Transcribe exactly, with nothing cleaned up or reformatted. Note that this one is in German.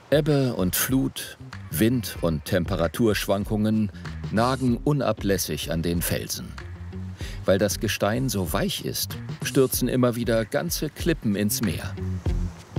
Ebbe und Flut, Wind und Temperaturschwankungen nagen unablässig an den Felsen. Weil das Gestein so weich ist, stürzen immer wieder ganze Klippen ins Meer.